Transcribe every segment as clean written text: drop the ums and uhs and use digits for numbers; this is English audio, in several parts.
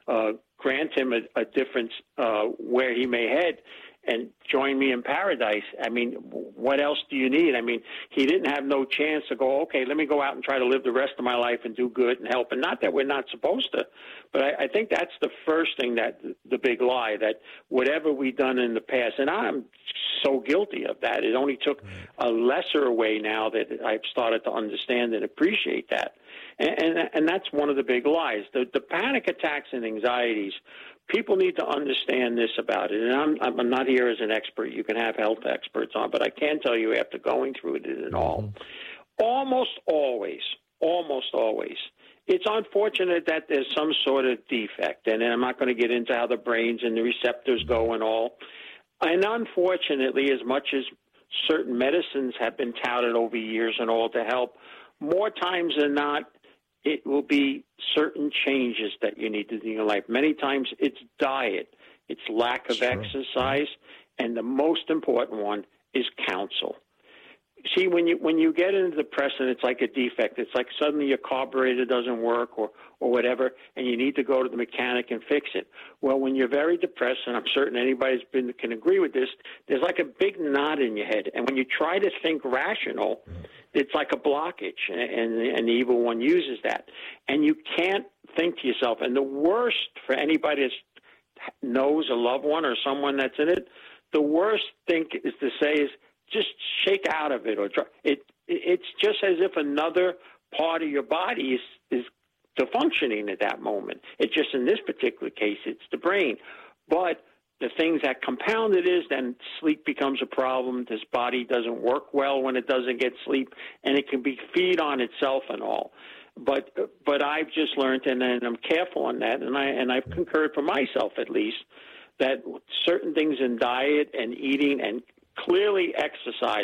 grant him a difference where he may head and join me in paradise. I mean, what else do you need? I mean, he didn't have no chance to go, okay, let me go out and try to live the rest of my life and do good and help. And not that we're not supposed to, but I think that's the first thing, that the big lie, that whatever we've done in the past, and I'm so guilty of that. It only took a lesser way now that I've started to understand and appreciate that. And that's one of the big lies. The panic attacks and anxieties, people need to understand this about it. And I'm not here as an expert. You can have health experts on, but I can tell you after going through it and all, almost always, it's unfortunate that there's some sort of defect. And I'm not going to get into how the brains and the receptors go and all. And unfortunately, as much as certain medicines have been touted over years and all to help, more times than not, it will be certain changes that you need to do in your life. Many times it's diet, it's lack of exercise, and the most important one is counsel. See, when you get into depression, it's like a defect. It's like suddenly your carburetor doesn't work or whatever, and you need to go to the mechanic and fix it. Well, when you're very depressed, and I'm certain anybody's can agree with this, there's like a big knot in your head. And when you try to think rational, it's like a blockage, and the evil one uses that. And you can't think to yourself. And the worst for anybody that knows a loved one or someone that's in it, the worst thing is to say is, just shake out of it, or try. It's just as if another part of your body is functioning at that moment. It's just in this particular case, it's the brain. But the things that compound it is then sleep becomes a problem. This body doesn't work well when it doesn't get sleep, and it can feed on itself and all. But I've just learned, and I'm careful on that, and I've concurred for myself at least, that certain things in diet and eating and clearly exercise,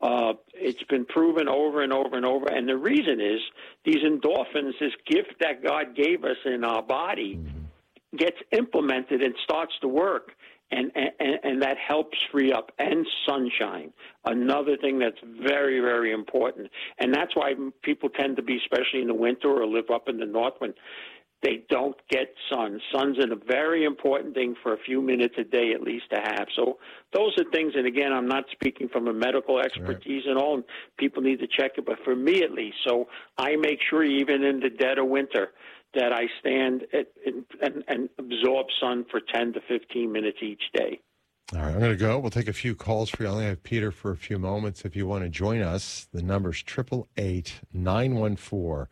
it's been proven over and over and over. And the reason is these endorphins, this gift that God gave us in our body, gets implemented and starts to work. And that helps free up. And sunshine, another thing that's very, very important. And that's why people tend to be, especially in the winter or live up in the north, when they don't get sun. Sun's a very important thing for a few minutes a day at least to have. So those are things, and again, I'm not speaking from a medical expertise and all, and people need to check it, but for me at least, so I make sure even in the dead of winter that I stand and absorb sun for 10 to 15 minutes each day. All right, I'm going to go. We'll take a few calls for you. I only have Peter for a few moments. If you want to join us, the number's 888-914-9149.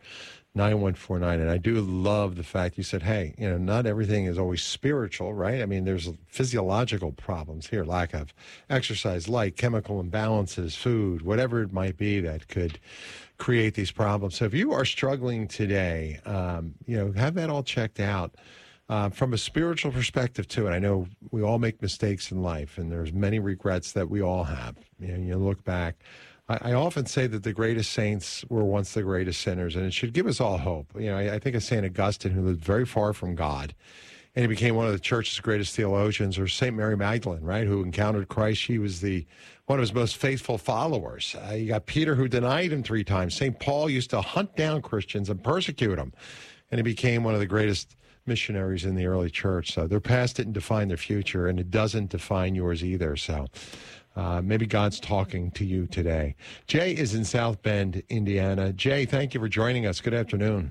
And I do love the fact you said, hey, not everything is always spiritual, right? I mean, there's physiological problems here, lack of exercise, light, chemical imbalances, food, whatever it might be that could create these problems. So if you are struggling today, have that all checked out. From a spiritual perspective, too, and I know we all make mistakes in life, and there's many regrets that we all have. You look back. I often say that the greatest saints were once the greatest sinners, and it should give us all hope. I think of St. Augustine, who lived very far from God, and he became one of the church's greatest theologians, or St. Mary Magdalene, right, who encountered Christ. She was one of his most faithful followers. You got Peter, who denied him 3 times. St. Paul used to hunt down Christians and persecute them, and he became one of the greatest missionaries in the early church. So their past didn't define their future, and it doesn't define yours either. So maybe God's talking to you today. Jay is in South Bend, Indiana. Jay, thank you for joining us. Good afternoon.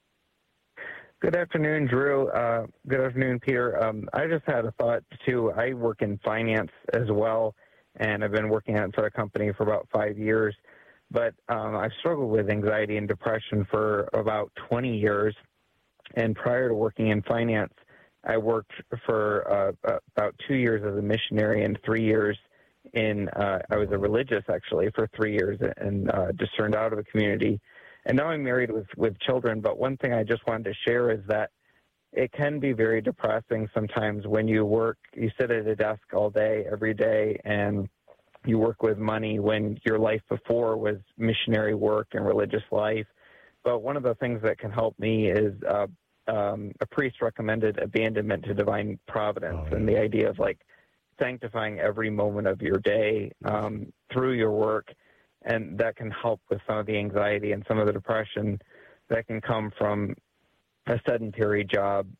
Good afternoon, Drew. Good afternoon, Peter. I just had a thought, too. I work in finance as well, and I've been working for a company for about 5 years. But I've struggled with anxiety and depression for about 20 years. And prior to working in finance, I worked for about 2 years as a missionary and 3 years I was a religious, actually, for 3 years and discerned out of the community. And now I'm married with children. But one thing I just wanted to share is that it can be very depressing sometimes when you sit at a desk all day, every day, and you work with money when your life before was missionary work and religious life. But one of the things that can help me is a priest recommended abandonment to divine providence, and the idea of sanctifying every moment of your day through your work, and that can help with some of the anxiety and some of the depression that can come from a sedentary job